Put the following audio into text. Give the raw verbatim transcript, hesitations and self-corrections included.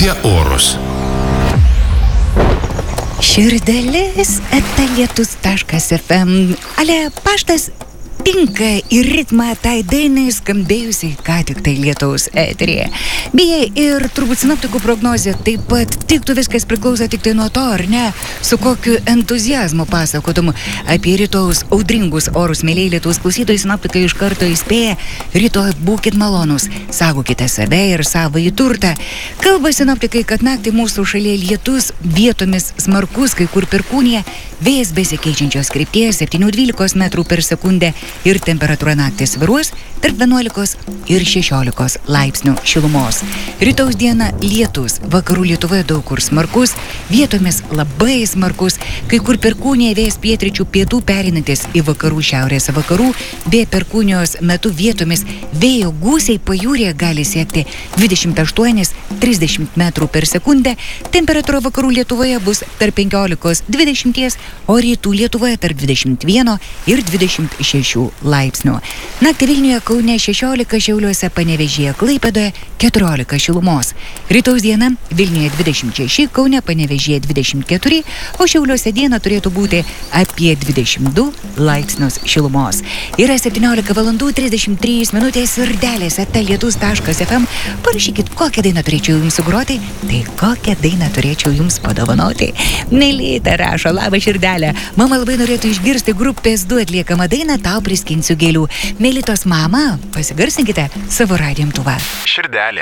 apie orus. Širdelis eta lietus taškas ef em. Ale paštas tinka į ritmą tai dainai skambėjusiai ką tik tai lietaus eteryje. Beje, ir turbūt sinoptikų prognozė taip pat tiktų, viskas priklauso tik tai nuo to, ar ne, su kokiu entuzijazmu pasakotum apie rytojaus audringus orus. Mėlyje lietaus klausytojai, sinoptikai iš karto įspėja, rytoj būkit malonūs, saugokite save ir savąjį turtą. Kalba sinoptikai, kad naktį mūsų šalyje lietus, vietomis smarkus, kai kur perkūnija, vėjas besikeičiančios krypties septynių dvylikos metrų per sekundę ir temperatūra naktį svyruos tarp vienuolikos ir šešiolikos laipsnių šilumos. Rytaus dieną lietus, vakarų Lietuvoje daug kur smarkus, vietomis labai smarkus, kai kur perkūnija, vėjas pietryčių pietų pereinantis į vakarų šiaurės vakarų, bei perkūnijos metu vietomis vėjo gūsiai pajūryje gali siekti dvidešimt aštuoni trisdešimt metrų per sekundę, temperatūra vakarų Lietuvoje bus tarp penkiolikos dvidešimt, o rytų Lietuvoje tarp dvidešimt vieno ir dvidešimt šešių laipsnių. Naktį Vilniuje, Kaune šešiolika, Šiauliuose, Panevėžyje, Klaipėdoje keturiolika šilumos. Rytaus diena Vilniuje dvidešimt šeši, Kaune, Panevėžyje dvidešimt keturi, o Šiauliuose diena turėtų būti apie dvidešimt du laipsnius šilumos. Yra septyniolika valandų trisdešimt trys minutės ir dėlės eta lietus taškas ef em. Parašykit, kokią dainą turėčiau jums sugroti, tai kokią dainą turėčiau jums padovanoti. Melyta rašo, labą širdelę. Mama labai norėtų išgirsti grupės du atliekamą dainą Tau priskinsiu gėlių. Melytos mama, pasigarsinkite savo radijo imtuvą. Širdelė.